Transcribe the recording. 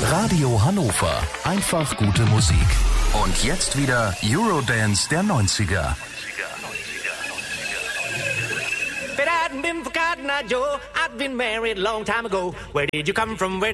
Radio Hannover. Einfach gute Musik. Und jetzt wieder Eurodance der 90er. If it hadn't been for Cotton Eye Joe, I'd been married a long time ago. Where did you come from? Where